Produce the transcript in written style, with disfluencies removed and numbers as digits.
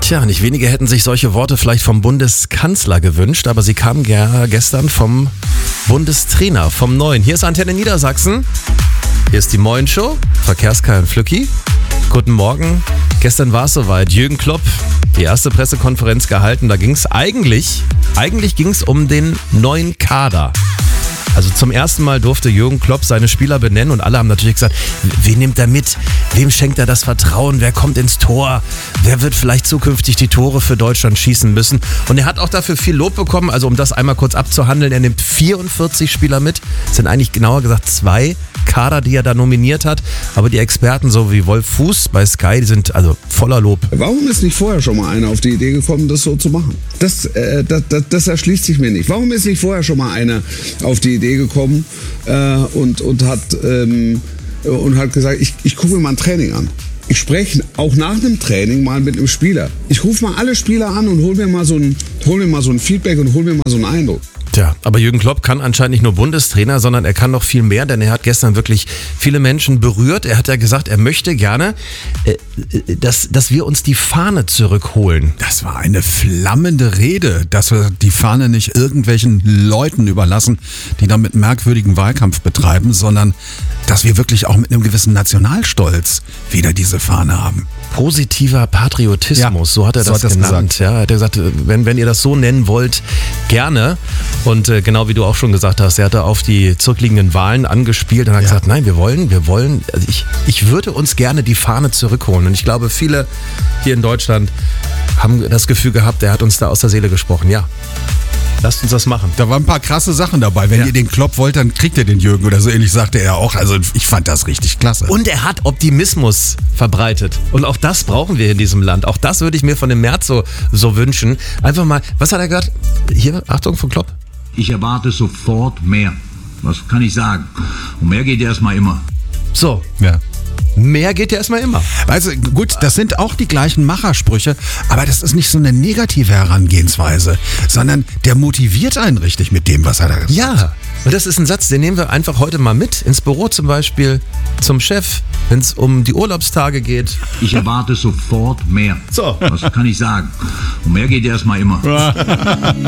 Tja, nicht wenige hätten sich solche Worte vielleicht vom Bundeskanzler gewünscht, aber sie kamen gestern vom Bundestrainer, vom Neuen. Hier ist Antenne Niedersachsen. Hier ist die Moin Show. Verkehrskai und Flücki. Guten Morgen. Gestern war es soweit. Jürgen Klopp, die erste Pressekonferenz gehalten. Da ging es eigentlich ging es um den neuen Kader. Also zum ersten Mal durfte Jürgen Klopp seine Spieler benennen und alle haben natürlich gesagt, wen nimmt er mit? Wem schenkt er das Vertrauen? Wer kommt ins Tor? Wer wird vielleicht zukünftig die Tore für Deutschland schießen müssen? Und er hat auch dafür viel Lob bekommen. Also um das einmal kurz abzuhandeln, er nimmt 44 Spieler mit. Das sind eigentlich genauer gesagt 2 Kader, die er da nominiert hat. Aber die Experten, so wie Wolf Fuß bei Sky, die sind also voller Lob. Warum ist nicht vorher schon mal einer auf die Idee gekommen, das so zu machen? Das erschließt sich mir nicht. Warum ist nicht vorher schon mal einer auf die Idee gekommen und hat gesagt, ich gucke mir mal ein Training an. Ich spreche auch nach einem Training mal mit einem Spieler. Ich rufe mal alle Spieler an und hol mir mal so ein Feedback und hol mir mal so einen Eindruck. Tja, aber Jürgen Klopp kann anscheinend nicht nur Bundestrainer, sondern er kann noch viel mehr, denn er hat gestern wirklich viele Menschen berührt. Er hat ja gesagt, er möchte gerne, dass wir uns die Fahne zurückholen. Das war eine flammende Rede, dass wir die Fahne nicht irgendwelchen Leuten überlassen, die damit merkwürdigen Wahlkampf betreiben, sondern dass wir wirklich auch mit einem gewissen Nationalstolz wieder diese Fahne haben. Positiver Patriotismus, Ja, so hat er das genannt. gesagt. Ja, er hat gesagt, wenn ihr das so nennen wollt, gerne. Und genau wie du auch schon gesagt hast, er hat da auf die zurückliegenden Wahlen angespielt und hat gesagt, nein, wir wollen, also ich würde uns gerne die Fahne zurückholen. Und ich glaube, viele hier in Deutschland haben das Gefühl gehabt, er hat uns da aus der Seele gesprochen. Ja, lasst uns das machen. Da waren ein paar krasse Sachen dabei. Wenn ihr den Klopp wollt, dann kriegt ihr den Jürgen oder so ähnlich, sagte er auch. Also ich fand das richtig klasse. Und er hat Optimismus verbreitet. Und auch das brauchen wir in diesem Land. Auch das würde ich mir von dem Merz so wünschen. Einfach mal, was hat er gesagt? Hier, Achtung, von Klopp. Ich erwarte sofort mehr. Was kann ich sagen? Und mehr geht erstmal immer. So, Ja. mehr geht ja erstmal immer. Also gut, das sind auch die gleichen Machersprüche, aber das ist nicht so eine negative Herangehensweise, sondern der motiviert einen richtig mit dem, was er da gesagt hat. Ja, und das ist ein Satz, den nehmen wir einfach heute mal mit ins Büro zum Beispiel, zum Chef, wenn es um die Urlaubstage geht. Ich erwarte sofort mehr. So. Was kann ich sagen? Und mehr geht erstmal immer.